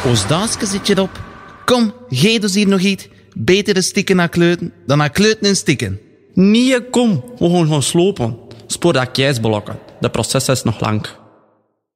Ons daasje zit je op. Kom, geef dus hier nog iets. Beter een stikken naar kleuten dan naar kleuten en stikken. Nee, kom. We gaan slopen. Spoor dat keisblokken. De proces is nog lang.